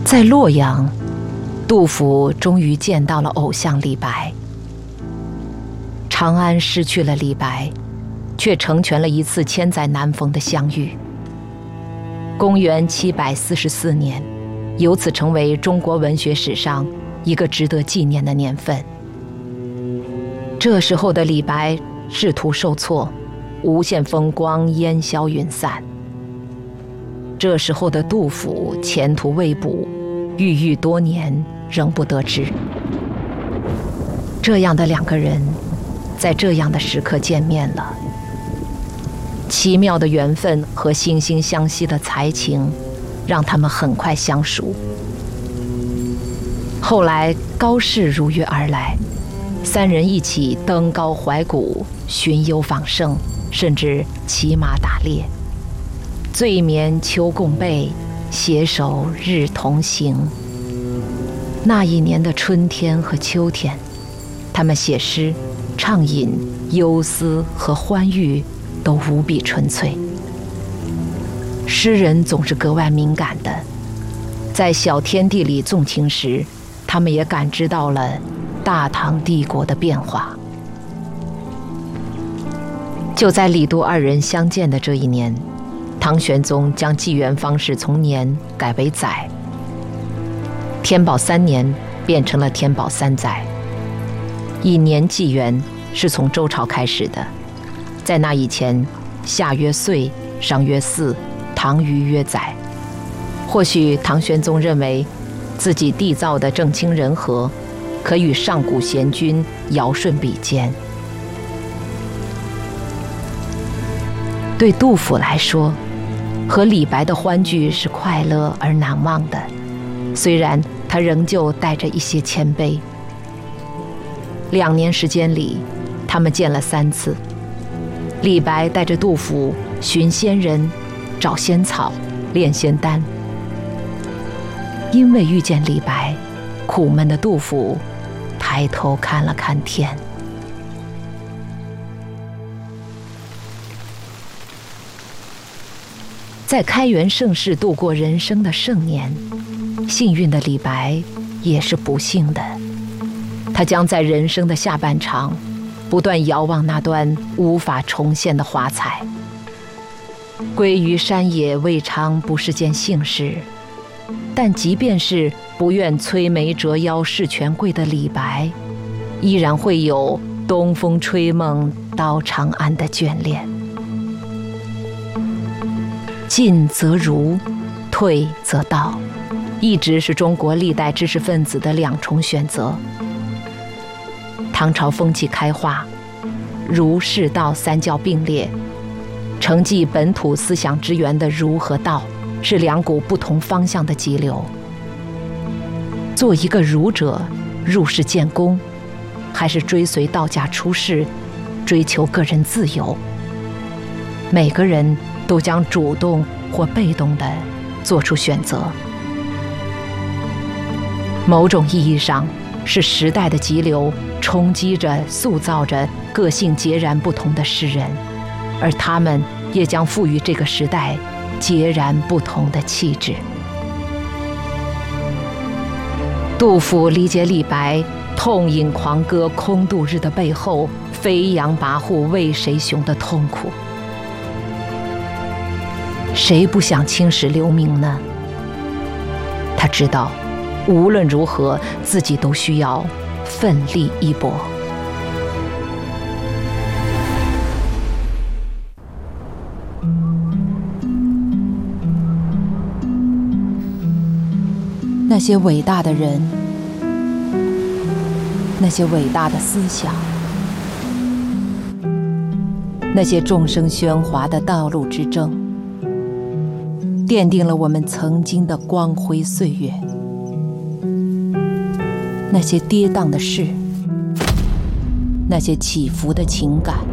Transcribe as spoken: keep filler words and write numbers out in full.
在洛阳，杜甫终于见到了偶像李白。长安失去了李白，却成全了一次千载难逢的相遇。公元七百四十四年，由此成为中国文学史上一个值得纪念的年份。这时候的李白仕途受挫，无限风光烟消云散。这时候的杜甫前途未卜，郁郁多年仍不得知。这样的两个人，在这样的时刻见面了。奇妙的缘分和惺惺相惜的才情，让他们很快相熟。后来高适如约而来，三人一起登高怀古，寻幽访胜，甚至骑马打猎。醉眠秋共被，携手日同行。那一年的春天和秋天，他们写诗、畅饮、忧思和欢愉都无比纯粹。诗人总是格外敏感的，在小天地里纵情时，他们也感知到了大唐帝国的变化。就在李杜二人相见的这一年，唐玄宗将纪元方式从年改为载，天宝三年变成了天宝三载。以年纪元是从周朝开始的，在那以前，夏曰岁，商曰祀，唐虞曰载。或许唐玄宗认为自己缔造的政清人和，可与上古贤君尧舜比肩。对杜甫来说，和李白的欢聚是快乐而难忘的，虽然他仍旧带着一些谦卑。两年时间里，他们见了三次。李白带着杜甫寻仙人、找仙草、炼仙丹。因为遇见李白，苦闷的杜甫抬头看了看天。在开元盛世度过人生的盛年，幸运的李白也是不幸的。他将在人生的下半场不断遥望那段无法重现的华彩。归于山野未尝不是件幸事，但即便是不愿摧眉折腰事权贵的李白，依然会有东风吹梦到长安的眷恋。进则儒，退则道，一直是中国历代知识分子的两重选择。唐朝风气开化，儒释道三教并列，承继本土思想之源的儒和道是两股不同方向的激流。做一个儒者，入世建功，还是追随道家出世，追求个人自由？每个人都将主动或被动地做出选择。某种意义上，是时代的急流冲击着、塑造着个性截然不同的诗人，而他们也将赋予这个时代截然不同的气质。杜甫理解李白痛饮狂歌空度日的背后飞扬跋扈为谁雄的痛苦。谁不想青史留名呢？他知道，无论如何，自己都需要奋力一搏。那些伟大的人，那些伟大的思想，那些众生喧哗的道路之争，奠定了我们曾经的光辉岁月。那些跌宕的事，那些起伏的情感，